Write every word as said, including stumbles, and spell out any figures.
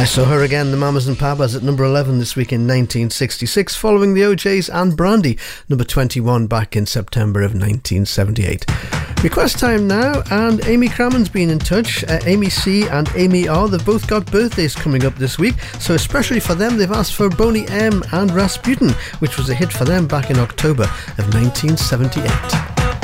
I Saw Her Again, the Mamas and Papas at number eleven this week in nineteen sixty-six, following the O Js and Brandy, number twenty-one back in September of nineteen seventy-eight. Request time now, and Amy Crammond's been in touch. Uh, Amy C and Amy R, they've both got birthdays coming up this week, so especially for them they've asked for Boney M and Rasputin, which was a hit for them back in October of nineteen seventy-eight.